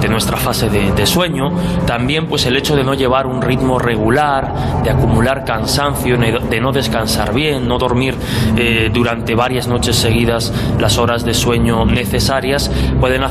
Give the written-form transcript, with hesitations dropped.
durante nuestra fase de sueño. También pues el hecho de no llevar un ritmo regular, de acumular cansancio, de no descansar bien, no dormir durante varias noches seguidas las horas de sueño necesarias, pueden